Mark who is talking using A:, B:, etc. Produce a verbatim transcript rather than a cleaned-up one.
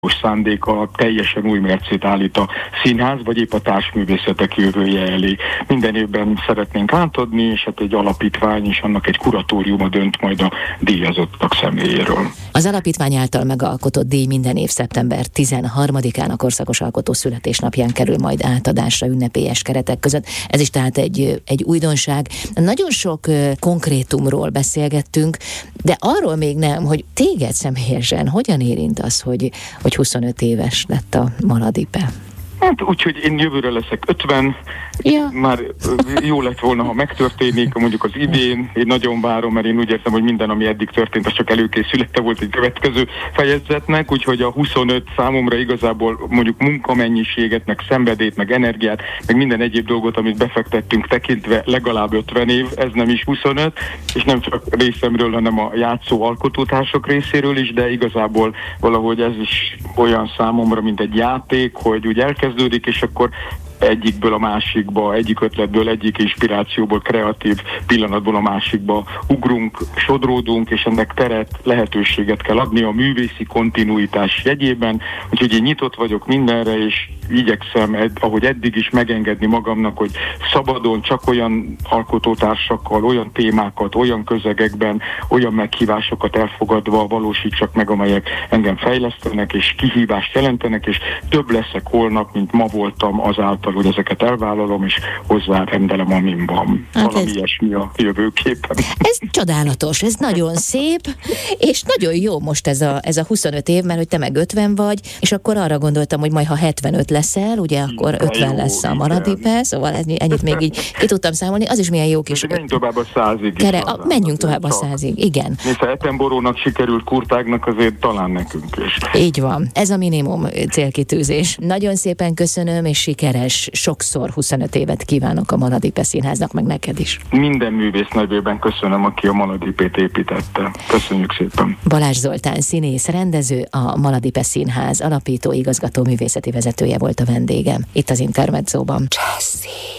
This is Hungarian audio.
A: szándéka teljesen új mércét állít a színház, vagy épp a társművészetek jövője elé. Minden évben szeretnénk átadni, és hát egy alapítvány és annak egy kuratóriuma dönt majd a díjazottak személyéről.
B: Az alapítvány által megalkotott díj minden év szeptember tizenharmadikán a korszakos alkotó születésnapján kerül majd átadásra ünnepélyes keretek között. Ez is tehát egy, egy újdonság. Nagyon sok uh, konkrétumról beszélgettünk, de arról még nem, hogy téged személyesen hogyan érint az, hogy, hogy huszonöt éves lett a Maladipe?
A: Hát úgyhogy én jövőre leszek ötven, ja. Már jó lett volna, ha megtörténik, mondjuk az idén. Én nagyon várom, mert én úgy érzem, hogy minden, ami eddig történt, az csak előkészülete volt egy következő fejezetnek, úgyhogy a huszonöt számomra igazából mondjuk munkamennyiséget, meg szenvedélyt, meg energiát, meg minden egyéb dolgot, amit befektettünk tekintve legalább ötven év, ez nem is huszonöt, és nem csak részemről, hanem a játszó alkotótársak részéről is, de igazából valahogy ez is olyan számomra, mint egy játék, hogy úgy elkezdődik, és akkor egyikből a másikba, egyik ötletből, egyik inspirációból, kreatív pillanatból a másikba ugrunk, sodródunk, és ennek teret, lehetőséget kell adni a művészi kontinuitás jegyében. Úgyhogy én nyitott vagyok mindenre, és igyekszem, ed, ahogy eddig is megengedni magamnak, hogy szabadon, csak olyan alkotótársakkal, olyan témákat, olyan közegekben, olyan meghívásokat elfogadva valósítsak meg, amelyek engem fejlesztenek, és kihívást jelentenek, és több leszek holnap, mint ma voltam azáltal, hogy ezeket elvállalom, és hozzárendelem, amin van. Hát valami ez... ilyesmi a jövőképen.
B: Ez csodálatos, ez nagyon szép, és nagyon jó most ez a, ez a huszonöt év, mert hogy te meg ötven vagy, és akkor arra gondoltam, hogy majd ha hetvenöt leszel, ugye akkor ötven jó, lesz a Maladipe, szóval ennyit még így ki tudtam számolni, az is milyen jó kis...
A: Menjünk tovább a százig.
B: Kere, a, menjünk tovább a százig, igen.
A: És ha Attenborough-nak sikerült, Kurtágnak, azért talán nekünk is.
B: Így van, ez a minimum célkitűzés. Nagyon szépen köszönöm, és sikeres sokszor huszonöt évet kívánok a Maladipe Színháznak, meg neked is.
A: Minden művész nevében köszönöm, aki a Maladipét építette. Köszönjük szépen.
B: Balázs Zoltán színész, rendező, a Maladipe Színház alapító, igazgató, művészeti vezetője volt a vendégem itt az Intermedzóban. Jazzy.